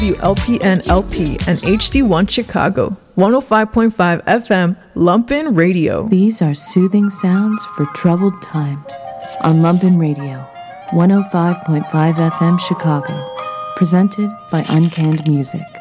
WLPN-LP and HD1 Chicago, 105.5 FM, Lumpen Radio. These are soothing sounds for troubled times on Lumpen Radio, 105.5 FM Chicago, presented by Uncanned Music.